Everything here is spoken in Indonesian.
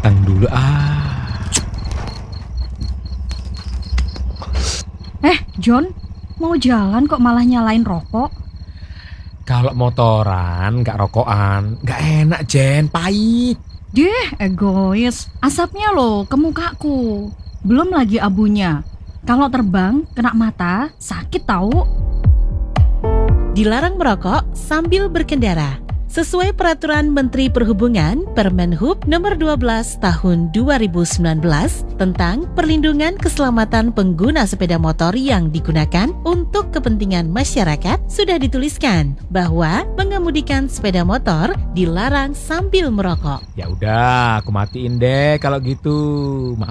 Datang dulu John, mau jalan kok malah nyalain rokok? Kalau motoran gak rokokan, gak enak Jen, pahit. Egois. Asapnya loh ke mukaku. Belum lagi abunya. Kalau terbang, kena mata, sakit tahu. Dilarang merokok sambil berkendara. Sesuai Peraturan Menteri Perhubungan Permenhub Nomor 12 Tahun 2019 tentang perlindungan keselamatan pengguna sepeda motor yang digunakan untuk kepentingan masyarakat, sudah dituliskan bahwa mengemudikan sepeda motor dilarang sambil merokok. Ya udah, aku matiin deh kalau gitu. Maaf